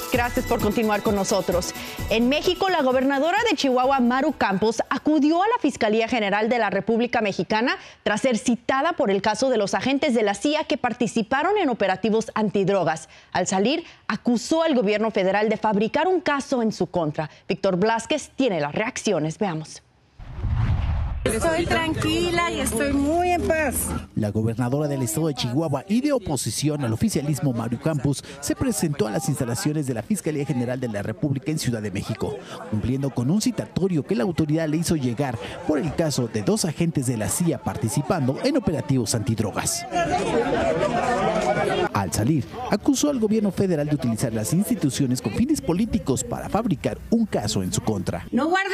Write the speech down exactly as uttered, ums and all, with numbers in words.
Gracias por continuar con nosotros. En México, la gobernadora de Chihuahua, Maru Campos, acudió a la Fiscalía General de la República Mexicana tras ser citada por el caso de los agentes de la C I A que participaron en operativos antidrogas. Al salir, acusó al gobierno federal de fabricar un caso en su contra. Víctor Blázquez tiene las reacciones. Veamos. Estoy tranquila y estoy muy en paz. La gobernadora del estado de Chihuahua y de oposición al oficialismo, Maru Campos, se presentó a las instalaciones de la Fiscalía General de la República en Ciudad de México, cumpliendo con un citatorio que la autoridad le hizo llegar por el caso de dos agentes de la C I A participando en operativos antidrogas. Al salir, acusó al gobierno federal de utilizar las instituciones con fines políticos para fabricar un caso en su contra. No guarda